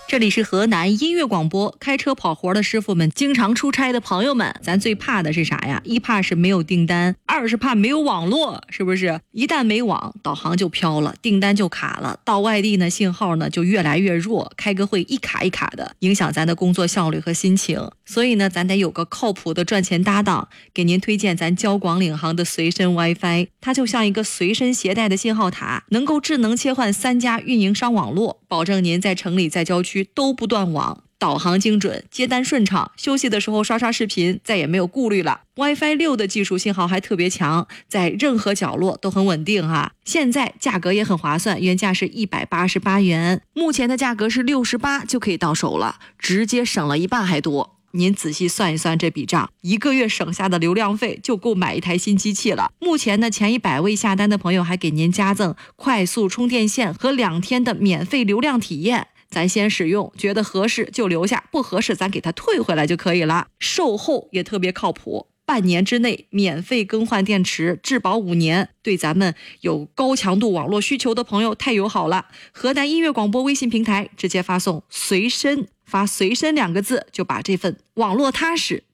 这里是河南音乐广播，开车跑活的师傅们，经常出差的朋友们，咱最怕的是啥呀？一怕是没有订单，二是怕没有网络，是不是？一旦没网，导航就飘了，订单就卡了，到外地呢，信号呢就越来越弱，开个会一卡一卡的，影响咱的工作效率和心情。所以呢，咱得有个靠谱的赚钱搭档，给您推荐咱交广领航的随身 WiFi， 它就像一个随身携带的信号塔，能够智能切换3家运营商网络，保证您在城里在郊区都不断网，导航精准，接单顺畅，休息的时候刷刷视频再也没有顾虑了。 WiFi 6的技术信号还特别强，在任何角落都很稳定哈。现在价格也很划算，原价是188元，目前的价格是68就可以到手了，直接省了一半还多。您仔细算一算这笔账，一个月省下的流量费就够买一台新机器了。目前呢，前100位下单的朋友还给您加赠快速充电线和2天的免费流量体验。咱先使用，觉得合适就留下，不合适咱给它退回来就可以了。售后也特别靠谱，半年之内免费更换电池，质保5年，对咱们有高强度网络需求的朋友太友好了。河南音乐广播微信平台直接发送随身，发随身2个字，就把这份网络踏实